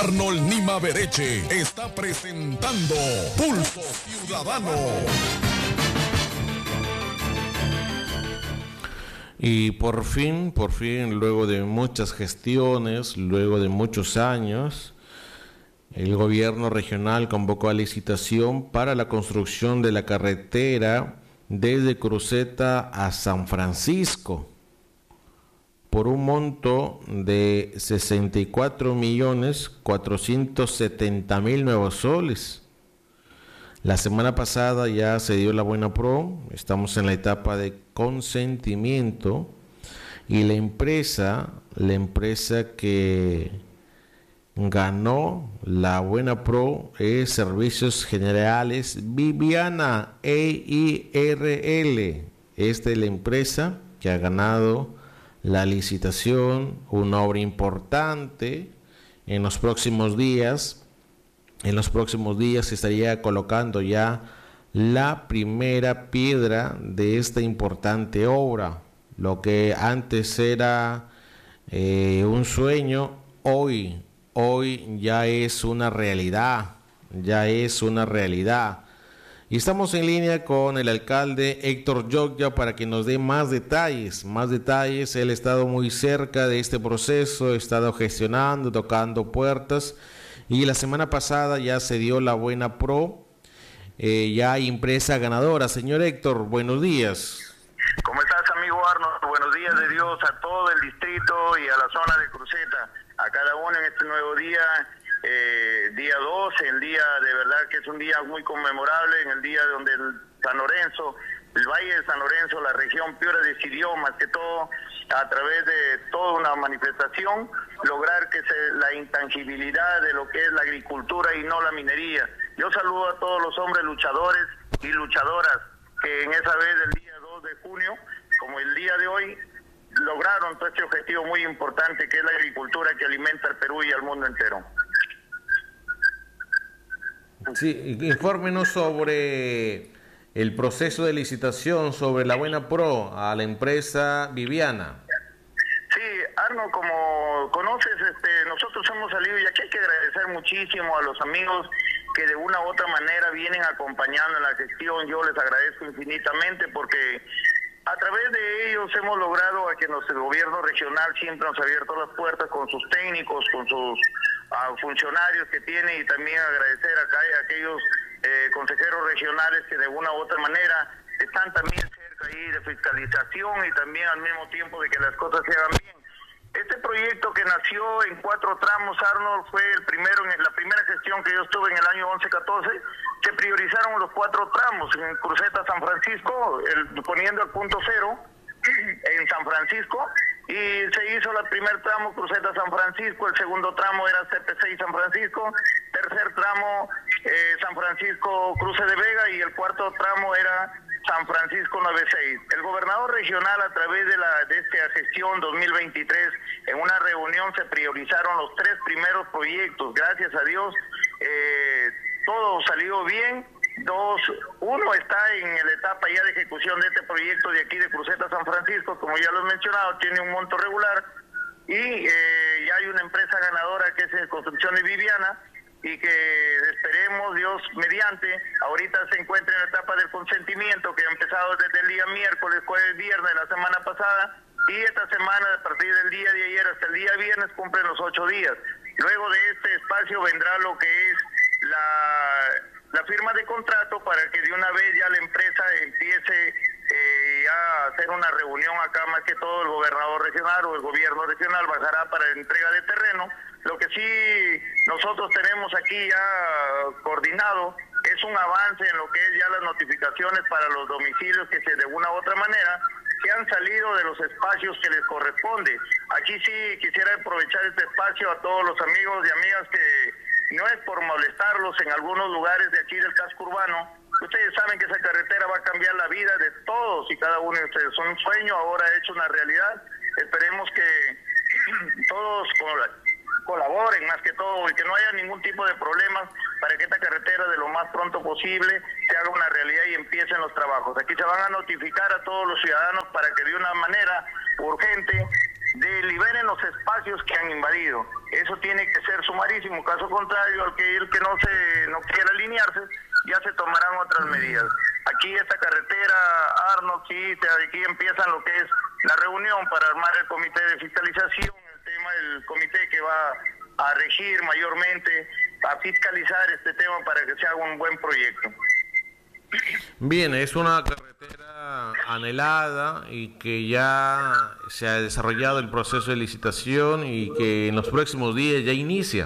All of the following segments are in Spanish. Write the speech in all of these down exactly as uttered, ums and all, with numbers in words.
Arnold Nima Bereche está presentando Pulso Ciudadano. Y por fin, por fin, luego de muchas gestiones, luego de muchos años, el gobierno regional convocó a licitación para la construcción de la carretera desde Cruceta a San Francisco por un monto de sesenta y cuatro millones cuatrocientos setenta mil nuevos soles. La semana pasada ya se dio la buena pro, estamos en la etapa de consentimiento y la empresa, la empresa que ganó la buena pro es Servicios Generales Viviana E I R L. Esta es la empresa que ha ganado la licitación, una obra importante. En los próximos días, en los próximos días se estaría colocando ya la primera piedra de esta importante obra. Lo que antes era eh, un sueño, hoy, hoy ya es una realidad, ya es una realidad. Y estamos en línea con el alcalde Héctor Yogya para que nos dé más detalles, más detalles. Él ha estado muy cerca de este proceso, ha estado gestionando, tocando puertas y la semana pasada ya se dio la buena pro, eh, ya hay empresa ganadora. Señor Héctor, buenos días. ¿Cómo estás, amigo Arnold? Buenos días de Dios a todo el distrito y a la zona de Cruceta, a cada uno en este nuevo día. Eh, día doce, el día de verdad que es un día muy conmemorable, en el día donde el San Lorenzo, el Valle de San Lorenzo, la región Piura decidió más que todo a través de toda una manifestación lograr que se, la intangibilidad de lo que es la agricultura y no la minería. Yo saludo a todos los hombres luchadores y luchadoras que en esa vez del día dos de junio, como el día de hoy, lograron todo este objetivo muy importante que es la agricultura que alimenta al Perú y al mundo entero. Sí, infórmenos sobre el proceso de licitación, sobre la buena pro a la empresa Viviana. Sí, Arno, como conoces, este, nosotros hemos salido y aquí hay que agradecer muchísimo a los amigos que de una u otra manera vienen acompañando en la gestión. Yo les agradezco infinitamente porque a través de ellos hemos logrado a que nuestro gobierno regional siempre nos ha abierto las puertas con sus técnicos, con sus uh, funcionarios que tiene, y también agradecer acá a aquellos eh, consejeros regionales que de una u otra manera están también cerca ahí de fiscalización y también al mismo tiempo de que las cosas se hagan bien. Este proyecto que nació en cuatro tramos, Arnold, fue el primero, en la primera gestión que yo estuve en el año once catorce, se priorizaron los cuatro tramos en Cruceta San Francisco, el, poniendo el punto cero en San Francisco, y se hizo el primer tramo Cruceta San Francisco, el segundo tramo era C P seis San Francisco, tercer tramo eh, San Francisco Cruce de Vega y el cuarto tramo era San Francisco noventa y seis. El gobernador regional a través de la de esta gestión dos mil veintitrés en una reunión se priorizaron los tres primeros proyectos. Gracias a Dios eh, todo salió bien. Dos, uno está en la etapa ya de ejecución de este proyecto de aquí de Cruceta San Francisco, como ya lo he mencionado, tiene un monto regular y eh, ya hay una empresa ganadora que es en Construcciones Viviana, y que esperemos Dios mediante, ahorita se encuentra en la etapa del consentimiento que ha empezado desde el día miércoles, jueves, viernes de la semana pasada, y esta semana a partir del día de ayer hasta el día viernes cumplen los ocho días. Luego de este espacio vendrá lo que es la, la firma de contrato para que de una vez ya la empresa empiece eh, a hacer una reunión acá, más que todo el gobernador regional o el gobierno regional bajará para la entrega de terreno. Lo que sí nosotros tenemos aquí ya coordinado es un avance en lo que es ya las notificaciones para los domicilios que se de una u otra manera se han salido de los espacios que les corresponde. Aquí sí quisiera aprovechar este espacio a todos los amigos y amigas que no es por molestarlos en algunos lugares de aquí del casco urbano. Ustedes saben que esa carretera va a cambiar la vida de todos y cada uno de ustedes. Un sueño ahora hecho una realidad. Esperemos que todos colaboren más que todo y que no haya ningún tipo de problemas para que esta carretera de lo más pronto posible se haga una realidad y empiecen los trabajos. Aquí se van a notificar a todos los ciudadanos para que de una manera urgente deliberen los espacios que han invadido. Eso tiene que ser sumarísimo, caso contrario, al que el que no se no quiera alinearse, ya se tomarán otras medidas. Aquí esta carretera, Arnold, sí, aquí empiezan lo que es la reunión para armar el comité de fiscalización, el tema del comité que va a regir mayormente, a fiscalizar este tema para que se haga un buen proyecto. Bien, es una carretera anhelada y que ya se ha desarrollado el proceso de licitación y que en los próximos días ya inicia.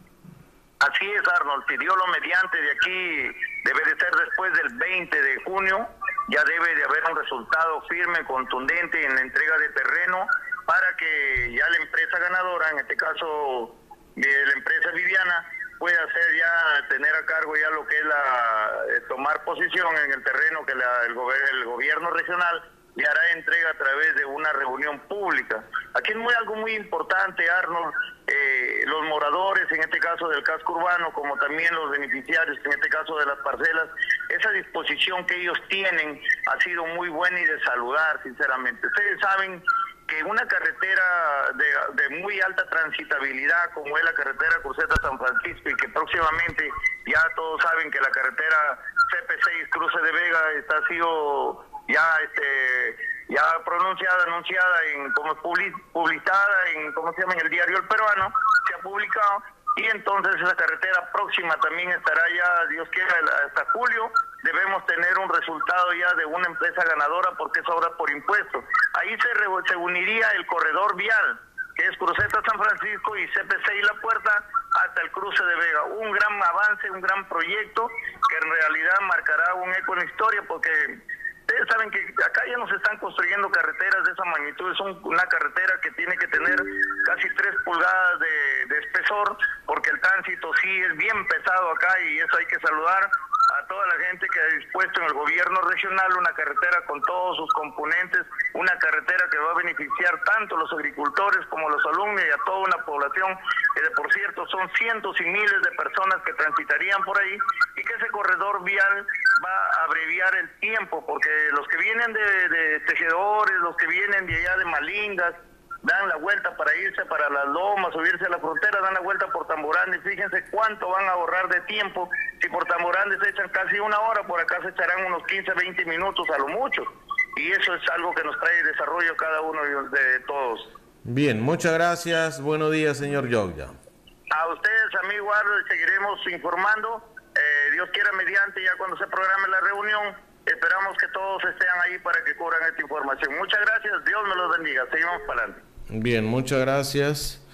Así es, Arnold, si Dios lo mediante, de aquí debe de ser después del veinte de junio, ya debe de haber un resultado firme, contundente en la entrega de terreno para que ya la empresa ganadora, en este caso de la empresa Viviana, pueda hacer ya, tener a cargo ya lo que es la, eh, tomar posición en el terreno que la, el, gober, el gobierno regional le hará entrega a través de una reunión pública. Aquí es muy algo muy importante, Arnold, eh, los moradores, en este caso del casco urbano, como también los beneficiarios, en este caso de las parcelas, esa disposición que ellos tienen ha sido muy buena y de saludar, sinceramente. Ustedes saben que una carretera de, de muy alta transitabilidad como es la carretera Cruceta-San Francisco, y que próximamente ya todos saben que la carretera C P seis Cruce de Vega está sido ya este ya pronunciada, anunciada en como publicada en cómo se llama en el diario El Peruano, se ha publicado, y entonces esa carretera próxima también estará ya, Dios quiera, hasta julio. Debemos tener un resultado ya de una empresa ganadora porque es obra por impuestos. Ahí se, re, se uniría el corredor vial, que es Cruceta San Francisco y C P C y La Puerta hasta el cruce de Vega. Un gran avance, un gran proyecto que en realidad marcará un eco en la historia, porque ustedes saben que acá ya no se están construyendo carreteras de esa magnitud. Es un, una carretera que tiene que tener casi tres pulgadas de, de espesor, porque el tránsito sí es bien pesado acá, y eso hay que saludar a toda la gente que ha dispuesto en el gobierno regional una carretera con todos sus componentes, una carretera que va a beneficiar tanto a los agricultores como a los alumnos y a toda una población que, de por cierto, son cientos y miles de personas que transitarían por ahí, y que ese corredor vial va a abreviar el tiempo, porque los que vienen de, de Tejedores, los que vienen de allá de Malingas, dan la vuelta para irse para las lomas, subirse a la frontera, dan la vuelta por Tamborandi. Fíjense cuánto van a ahorrar de tiempo. Si por Tamborandi se echan casi una hora, por acá se echarán unos quince, veinte minutos a lo mucho. Y eso es algo que nos trae desarrollo a cada uno de todos. Bien, muchas gracias. Buenos días, señor Yogya. A ustedes, amigo Arnold, seguiremos informando. Eh, Dios quiera mediante, ya cuando se programe la reunión, esperamos que todos estén ahí para que cubran esta información. Muchas gracias, Dios me los bendiga. Seguimos para adelante. Bien, muchas gracias.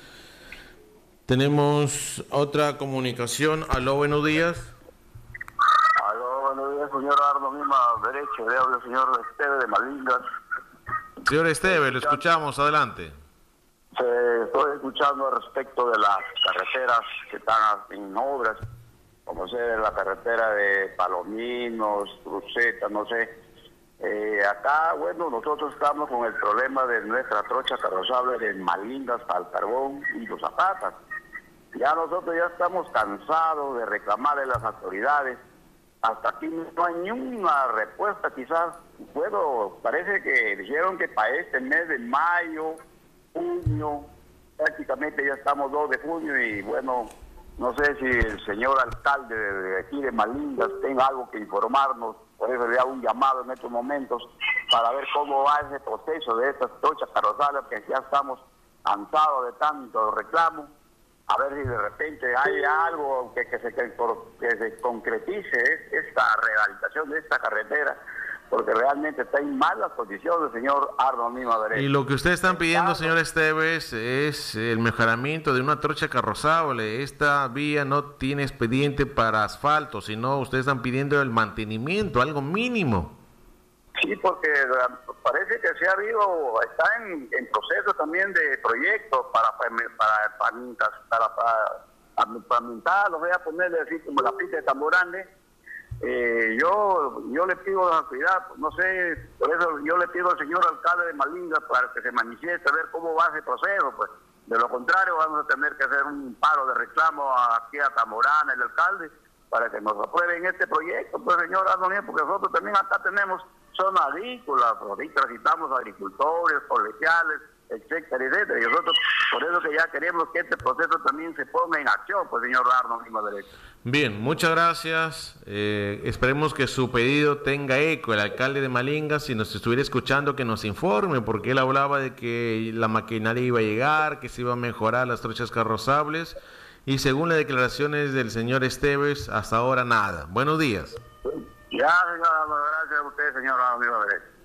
Tenemos otra comunicación. Aló, buenos días. Aló, buenos días, señor Arno, misma derecha, le habla el señor Esteve de Malingas. Señor Esteve, lo escuchamos, adelante. Se, estoy escuchando al respecto de las carreteras que están en obras, como sea la carretera de Palominos, Cruceta, no sé. Eh, acá, bueno, nosotros estamos con el problema de nuestra trocha carrozable de Malingas para el Carbón y los Zapatas. Ya nosotros ya estamos cansados de reclamarle a las autoridades. Hasta aquí no hay ni una respuesta, quizás. Bueno, parece que dijeron que para este mes de mayo, junio, prácticamente ya estamos dos de junio, y bueno, no sé si el señor alcalde de aquí de Malingas tenga algo que informarnos. Por eso le hago un llamado en estos momentos para ver cómo va ese proceso de estas trochas carrozales, que ya estamos cansados de tanto reclamo. A ver si de repente hay algo que, que, se, que, que se concretice esta rehabilitación de esta carretera, porque realmente está en malas condiciones, señor Arnold misma derecha. Y lo que ustedes están pidiendo, señor Esteves, es el mejoramiento de una trocha carrozable. Esta vía no tiene expediente para asfalto, sino ustedes están pidiendo el mantenimiento, algo mínimo. Sí, porque parece que se ha habido, está en, en proceso también de proyectos para para para para, para, para pintar, lo voy a ponerle así como la pista de Tamborande. Eh, yo yo le pido la cuidado, no sé, por eso yo le pido al señor alcalde de Malingas para que se manifieste, a ver cómo va ese proceso, pues. De lo contrario vamos a tener que hacer un paro de reclamo aquí a Tamborana, el alcalde, para que nos aprueben este proyecto, pues, señor Arnold, porque nosotros también acá tenemos zona agrícola, pues, ahí transitamos agricultores, colegiales, etcétera, etcétera. Y nosotros, por eso que ya queremos que este proceso también se ponga en acción, pues, señor Arnold Lima Derecho. Bien, muchas gracias. Eh, esperemos que su pedido tenga eco. El alcalde de Malinga, si nos estuviera escuchando, que nos informe, porque él hablaba de que la maquinaria iba a llegar, que se iba a mejorar las trochas carrozables, y según las declaraciones del señor Esteves, hasta ahora nada. Buenos días. Ya, señor Arnold, gracias a usted, señor Arnold Lima Derecho.